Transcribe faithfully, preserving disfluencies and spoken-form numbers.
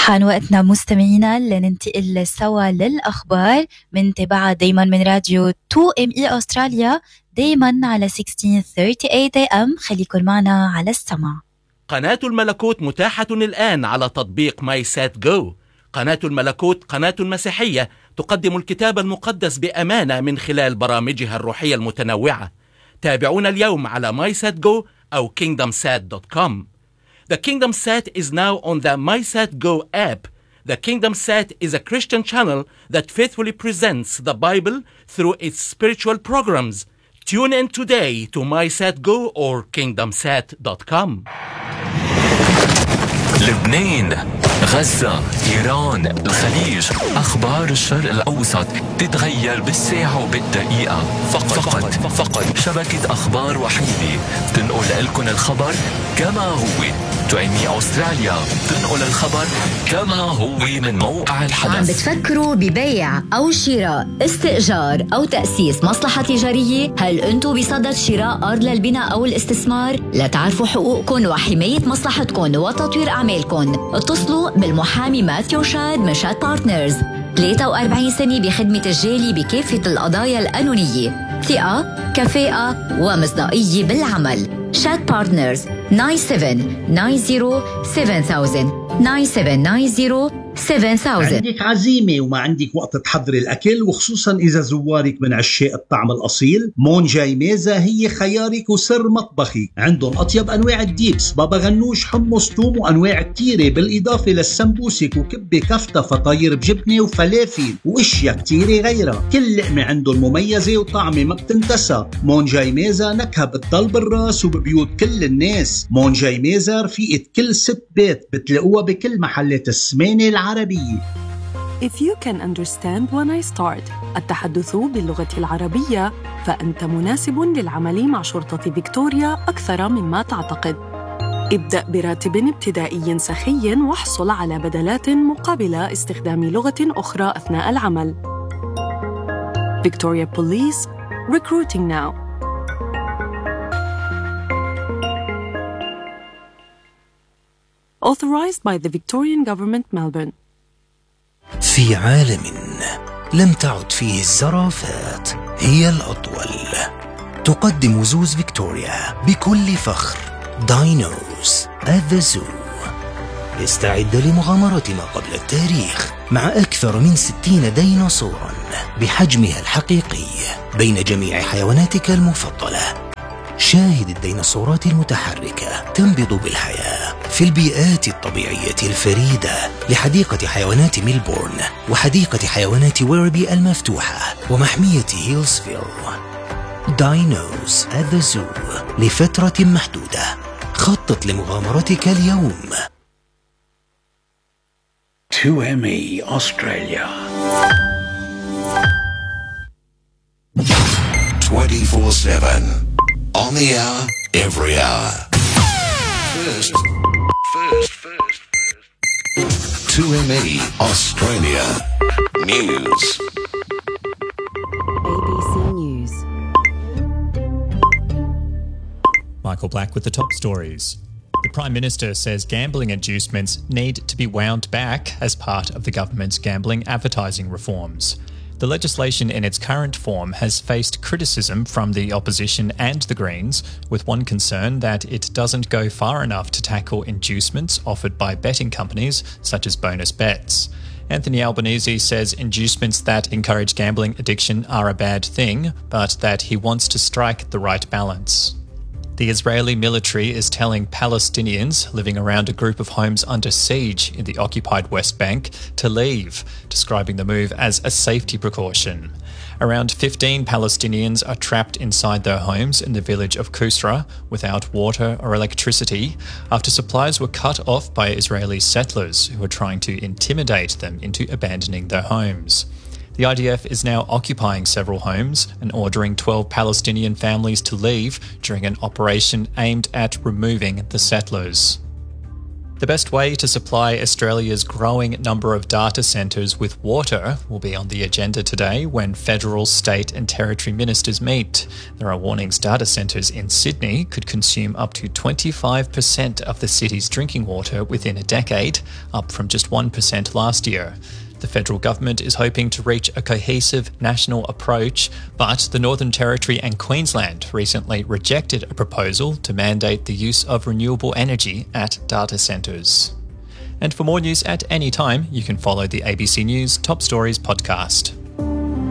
حان وقتنا مستمعينا لننتقل سوا للأخبار من تبعها دايما من راديو تو إم إي أستراليا دايما على ستة عشر ثلاثين وثمانين إيه إم. خليكن معنا على السمع. قناة الملكوت متاحة الآن على تطبيق ماي سات جو. قناة الملكوت قناة مسيحية تقدم الكتاب المقدس بأمانة من خلال برامجها الروحية المتنوعة. تابعونا اليوم على ماي سات جو أو كينغدم سات دوت كوم. The Kingdom Sat is now on the MySatGo app. The Kingdom Sat is a Christian channel that faithfully presents the Bible through its spiritual programs. Tune in today to MySatGo or kingdom sat dot com. لبنان، غزة، إيران، الخليج، أخبار الشرق الأوسط تتغير بالساعة وبالدقيقة. فقط فقط, فقط شبكة أخبار وحيدة تنقل لكم الخبر كما هو. تو إم إي أستراليا تنقل الخبر كما هو من موقع الحدث. عم بتفكروا ببيع أو شراء، استئجار أو تأسيس مصلحة تجارية؟ هل أنتوا بصدد شراء أرض للبناء أو الاستثمار؟ لتعرفوا حقوقكم وحماية مصلحتكم وتطوير أعمالكم، اتصلوا بالمحامي ماثيو شاد من شاد بارتنرز. ثلاثة وأربعين سنة بخدمة الجالي بكافة القضايا القانونية، ثقة، كفاءة ومصداقية بالعمل. شاد بارتنرز تسعة سبعة تسعة صفر سبعة ألف تسعة سبعة تسعة صفر سبعة ألف. عندك عزيمة وما عندك وقت تحضري الأكل، وخصوصا إذا زوارك من عشاق الطعم الأصيل، مون جاي ميزة هي خيارك وسر مطبخي. عندهم أطيب أنواع الديبس، بابا غنوش، حمص، توم وأنواع كتيرة، بالإضافة للسمبوسك وكبة كفتة، فطاير بجبنة وفلافل وإشياء كتيرة غيرها. كل لقمة عندهم مميزة وطعمة ما بتنتسى. مون جاي ميزة نكهة بتضل بالراس وببيوت كل الناس. مون جاي ميزة رفيقة كل ست بيت، بتلاقوها بكل محلات السمانة العربية. If you can understand when I start التحدث باللغة العربية، فأنت مناسب للعمل مع شرطة فيكتوريا أكثر مما تعتقد. ابدأ براتب ابتدائي سخي واحصل على بدلات مقابل استخدام لغة أخرى أثناء العمل. Victoria Police, recruiting now. Authorized by the Victorian Government, Melbourne. في عالم لم تعد فيه الزرافات هي الأطول، تقدم زوز فيكتوريا بكل فخر داينوز at the Zoo. استعد لمغامرة ما قبل التاريخ مع أكثر من ستين ديناصوراً بحجمها الحقيقي بين جميع حيواناتك المفضلة. شاهد الديناصورات المتحركة تنبض بالحياة في البيئات الطبيعية الفريدة لحديقة حيوانات ميلبورن وحديقة حيوانات ويربي المفتوحة ومحمية هيلسفيل. داينوز at the Zoo لفترة محدودة. خطط لمغامرتك اليوم. تو إم إي Australia. twenty-four seven on the hour, every hour. First, first, first, first. two M E Australia News. A B C News. Michael Black with the top stories. The Prime Minister says gambling inducements need to be wound back as part of the government's gambling advertising reforms. The legislation in its current form has faced criticism from the opposition and the Greens, with one concern that it doesn't go far enough to tackle inducements offered by betting companies such as bonus bets. Anthony Albanese says inducements that encourage gambling addiction are a bad thing, but that he wants to strike the right balance. The Israeli military is telling Palestinians living around a group of homes under siege in the occupied West Bank to leave, describing the move as a safety precaution. Around fifteen Palestinians are trapped inside their homes in the village of Kusra without water or electricity after supplies were cut off by Israeli settlers who were trying to intimidate them into abandoning their homes. The I D F is now occupying several homes and ordering twelve Palestinian families to leave during an operation aimed at removing the settlers. The best way to supply Australia's growing number of data centres with water will be on the agenda today when federal, state and territory ministers meet. There are warnings data centres in Sydney could consume up to twenty-five percent of the city's drinking water within a decade, up from just one percent last year. The federal government is hoping to reach a cohesive national approach, but the Northern Territory and Queensland recently rejected a proposal to mandate the use of renewable energy at data centres. And for more news at any time, you can follow the A B C News Top Stories podcast.